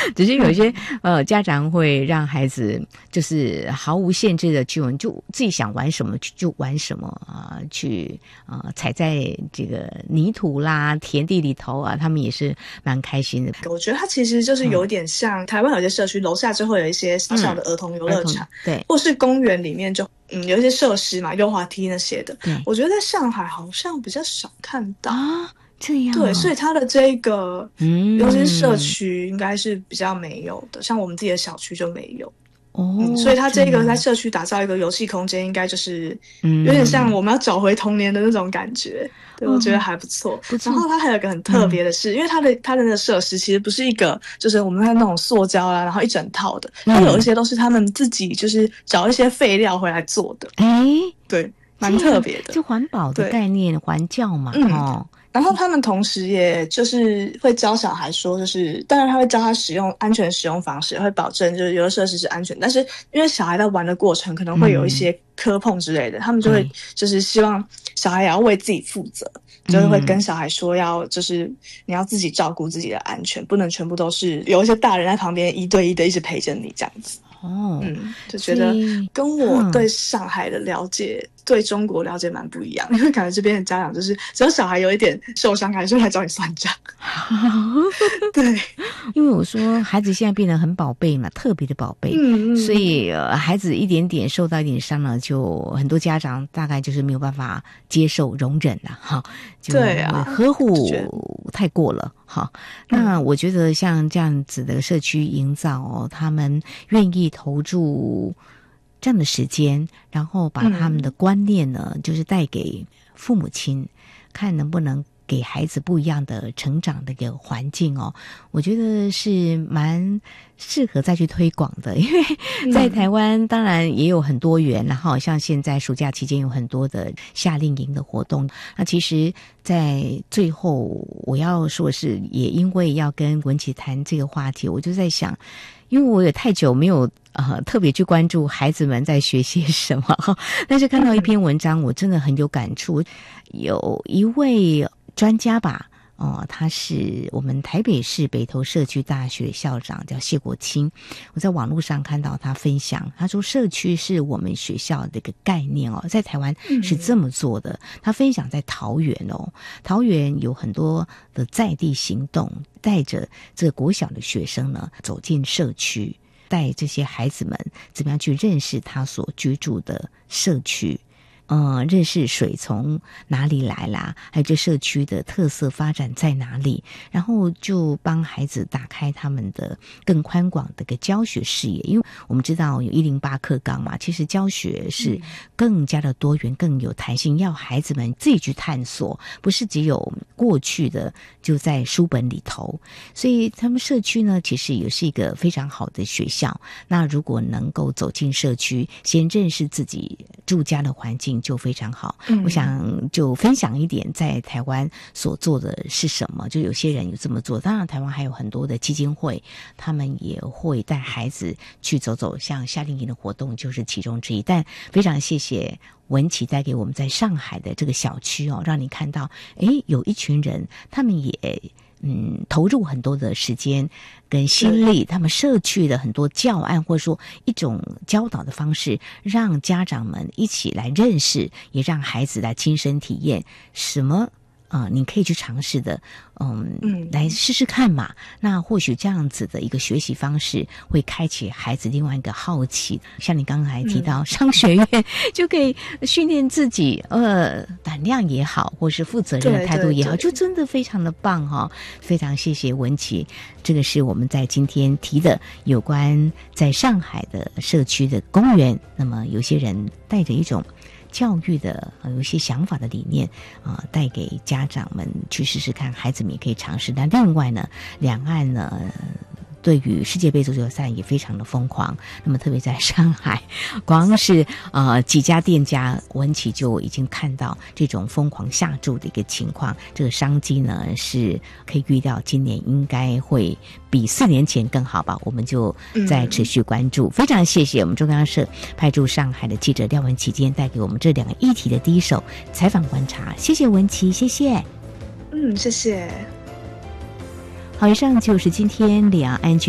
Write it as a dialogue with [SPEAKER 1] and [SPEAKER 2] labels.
[SPEAKER 1] 只是有些家长会让孩子就是毫无限制的就自己想玩什么就玩什么去踩在这个泥土啦田地里头啊，他们也是蛮开心的。
[SPEAKER 2] 我觉得它其实就是有点像台湾有些社区楼下就会有一些小小的儿童游乐场，
[SPEAKER 1] 对，
[SPEAKER 2] 或是公园里面就有一些设施嘛，溜滑梯那些的。
[SPEAKER 1] 对，
[SPEAKER 2] 我觉得在上海好像比较少看到
[SPEAKER 1] 啊。这样
[SPEAKER 2] 对，所以它的这个尤其是社区应该是比较没有的，像我们自己的小区就没有。所以它这个在社区打造一个游戏空间，应该就是有点像我们要找回童年的那种感觉。对，我觉得还不错。然后它还有一个很特别的是，因为它的那个设施其实不是一个就是我们看那种塑胶啊，然后一整套的，它有一些都是他们自己就是找一些废料回来做的。对，蛮特别的，
[SPEAKER 1] 就环保的概念，环教嘛。
[SPEAKER 2] 然后他们同时也就是会教小孩说，就是当然他会教他使用安全使用方式，会保证就是游乐设施是安全，但是因为小孩在玩的过程可能会有一些磕碰之类的，他们就会就是希望小孩也要为自己负责，就是会跟小孩说就是你要自己照顾自己的安全，不能全部都是有一些大人在旁边一对一的一直陪着你这样子。就觉得跟我对上海的了解对中国了解蛮不一样，因为感觉这边的家长就是只要小孩有一点受伤，感觉就来找你算账。对，
[SPEAKER 1] 因为我说孩子现在变得很宝贝嘛，特别的宝贝，所以孩子一点点受到一点伤了，就很多家长大概就是没有办法接受容忍了哈，就呵护太过了哈。那我觉得像这样子的社区营造他们愿意投注这样的时间，然后把他们的观念呢，就是带给父母亲，看能不能给孩子不一样的成长的一个环境我觉得是蛮适合再去推广的。因为在台湾当然也有很多元，然后像现在暑假期间有很多的夏令营的活动。那其实在最后我要说的是，也因为要跟文琪谈这个话题，我就在想，因为我也太久没有特别去关注孩子们在学些什么但是看到一篇文章我真的很有感触。有一位专家吧他是我们台北市北投社区大学校长，叫谢国清。我在网络上看到他分享，他说社区是我们学校的一个概念在台湾是这么做的。他分享在桃园桃园有很多的在地行动，带着这个国小的学生呢走进社区，带这些孩子们怎么样去认识他所居住的社区。认识水从哪里来啦，还有这社区的特色发展在哪里，然后就帮孩子打开他们的更宽广的一个教学视野。因为我们知道有108课纲嘛，其实教学是更加的多元，更有弹性，要孩子们自己去探索，不是只有过去的就在书本里头。所以他们社区呢其实也是一个非常好的学校。那如果能够走进社区，先认识自己住家的环境就非常好。我想就分享一点在台湾所做的是什么，就有些人有这么做，当然台湾还有很多的基金会，他们也会带孩子去走走，像夏令营的活动就是其中之一。但非常谢谢文琪带给我们在上海的这个小区让你看到有一群人他们也投入很多的时间跟心力，他们社区的很多教案或者说一种教导的方式，让家长们一起来认识，也让孩子来亲身体验什么你可以去尝试的来试试看嘛。那或许这样子的一个学习方式会开启孩子另外一个好奇，像你刚才提到商学院就可以训练自己胆量也好，或是负责任的态度也好，就真的非常的棒非常谢谢文琪。这个是我们在今天提的有关在上海的社区的公园，那么有些人带着一种教育的有一些想法的理念带给家长们去试试看，孩子们也可以尝试。那另外呢，两岸呢对于世界杯足球赛也非常的疯狂，那么特别在上海，光是几家店家，文琪就已经看到这种疯狂下注的一个情况。这个商机呢是可以预料今年应该会比4年前更好吧，我们就再持续关注。非常谢谢我们中央社派驻上海的记者廖文琪今天带给我们这2个议题的第一手采访观察，谢谢文琪，谢谢。
[SPEAKER 2] 谢谢。
[SPEAKER 1] 好，以上就是今天两岸